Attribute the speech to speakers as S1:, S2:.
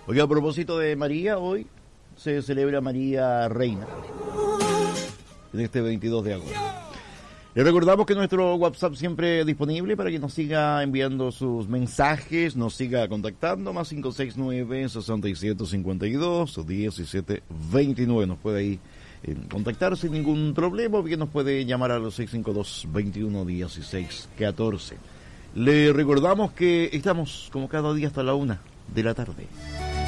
S1: Oiga, a propósito de María, hoy se celebra María Reina, en este 22 de agosto. Les recordamos que nuestro WhatsApp siempre es disponible para que nos siga enviando sus mensajes, nos siga contactando, más 569-6752-1729. Nos puede ahí contactar sin ningún problema, porque nos puede llamar a los 652-2116-14. Le recordamos que estamos como cada día hasta la 1 de la tarde.